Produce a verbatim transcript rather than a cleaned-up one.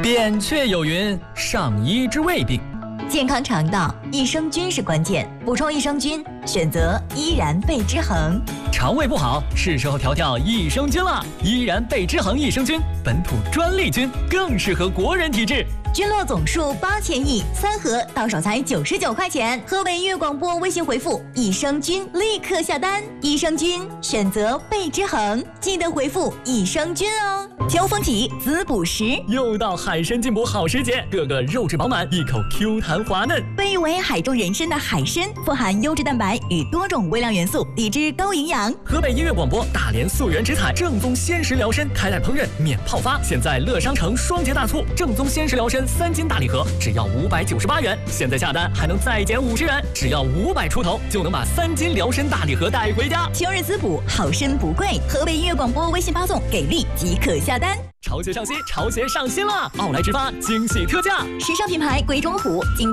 扁鹊有云：上医治未病。 健康肠道，益生菌是关键。补充益生菌，选择依然贝之恒。 肠胃不好，是时候调调益生菌了。依然贝之恒益生菌，本土专利菌，更适合国人体质。 菌落总数八千亿，三盒到手才九十九块钱。河北粤广播微信回复益生菌，立刻下单。益生菌选择贝之恒，记得回复益生菌哦。秋风起，滋补时， 又到海参进补好时节，个个肉质饱满，一口 Q 弹滑嫩。 被誉为海中人参的海参，富含优质蛋白与多种微量元素，抵制高营养。 河北音乐广播大连溯源植采正宗鲜食疗参，开袋烹饪免泡发，现在乐商城双节大促，正宗鲜食疗参三斤大礼盒只要五百九十八元，现在下单还能再减五十元，只要五百出头就能把三斤疗参大礼盒带回家。 秋日滋补，好参不贵。河北音乐广播微信发送给力即可下单。 潮鞋上新，潮鞋上新了！奥莱直发惊喜特价， 时尚品牌鬼冢虎经典